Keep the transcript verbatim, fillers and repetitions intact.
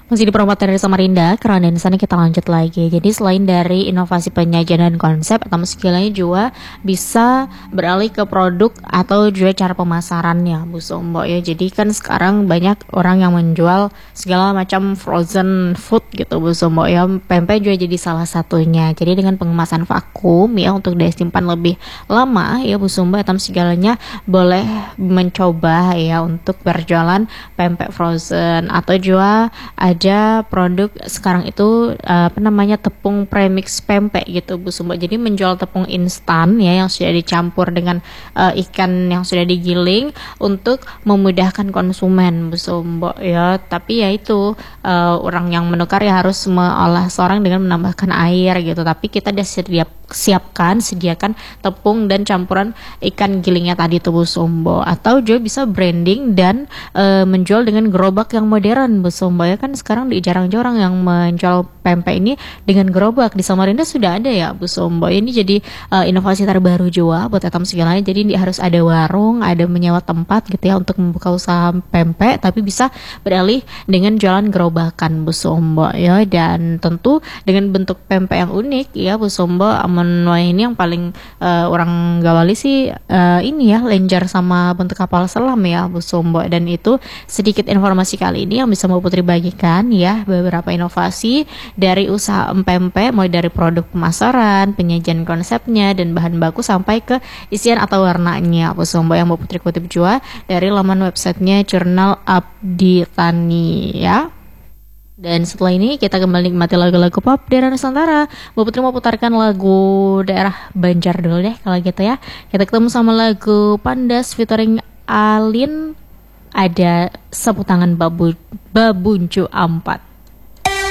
Masih di promotor dari Samarinda, karena di sana kita lanjut lagi. Jadi selain dari inovasi penyajian dan konsep, atau sekiranya juga bisa beralih ke produk atau juga cara pemasarannya, Bu Sombo ya. Jadi kan sekarang banyak orang yang menjual segala macam frozen food gitu, Bu Sombo ya. Pempek juga jadi salah satunya. Jadi dengan pengemasan vakum ya untuk disimpan lebih lama ya, Bu Sombo, atau segalanya boleh mencoba ya untuk berjualan pempek frozen. Atau juga ada produk sekarang itu uh, apa namanya tepung premix pempek gitu, Bu Sumbo. Jadi menjual tepung instan ya yang sudah dicampur dengan uh, ikan yang sudah digiling untuk memudahkan konsumen, Bu Sumbo ya. Tapi ya itu uh, orang yang menukar ya harus mengolah seorang dengan menambahkan air gitu. Tapi kita sudah siap siapkan sediakan tepung dan campuran ikan gilingnya tadi tuh, Bu Sumbo. Atau juga bisa branding dan uh, menjual dengan gerobak yang modern, Bu Sumbo ya. Kan sekarang di jarang-jarang yang menjual pempek ini dengan gerobak. Di Samarinda sudah ada ya, Bu Sombo. Ini jadi uh, inovasi terbaru juga buat etam segalanya. Jadi harus ada warung, ada menyewa tempat gitu ya untuk membuka usaha pempek, tapi bisa beralih dengan jualan gerobakan, Bu Sombo ya. Dan tentu dengan bentuk pempek yang unik ya, Bu Sombo. Amun ini yang paling uh, orang Gawali sih uh, ini ya, lenjar sama bentuk kapal selam ya, Bu Sombo. Dan itu sedikit informasi kali ini yang bisa Mbak Putri bagikan ya, beberapa inovasi dari usaha empempe, mulai dari produk pemasaran, penyajian konsepnya, dan bahan baku sampai ke isian atau warnanya, Bu Sombo, yang Mbak Putri kutip juga dari laman websitenya Jurnal Abdi Tani ya. Dan setelah ini kita kembali nikmati lagu-lagu pop daerah Nusantara. Mbak Putri mau putarkan lagu daerah Banjar dulu deh kalau gitu ya. Kita ketemu sama lagu Pandas featuring Alin, ada Sapu Tangan Babu Babuncu Ampat.